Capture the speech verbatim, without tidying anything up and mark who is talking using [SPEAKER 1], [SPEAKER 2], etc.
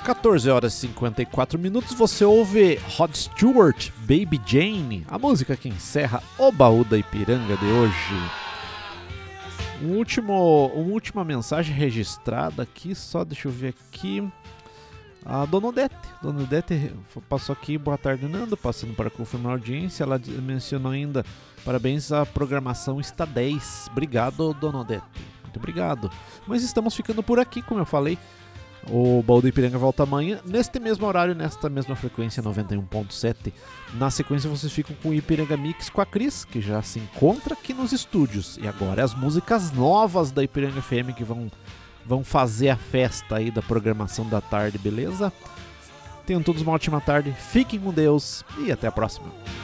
[SPEAKER 1] quatorze horas e cinquenta e quatro minutos, você ouve Rod Stewart, Baby Jane, a música que encerra o Baú da Ipiranga de hoje. Um último, uma última mensagem registrada aqui, só deixa eu ver aqui. A Dona Odete, Dona Odete passou aqui, boa tarde Nando, passando para confirmar a audiência, ela mencionou ainda, parabéns, a programação está dez, obrigado Dona Odete, muito obrigado. Mas estamos ficando por aqui, como eu falei, o Baú da Ipiranga volta amanhã, neste mesmo horário, nesta mesma frequência, noventa e um ponto sete. Na sequência vocês ficam com o Ipiranga Mix com a Cris, que já se encontra aqui nos estúdios. E agora as músicas novas da Ipiranga F M que vão, vão fazer a festa aí da programação da tarde, beleza? Tenham todos uma ótima tarde, fiquem com Deus e até a próxima.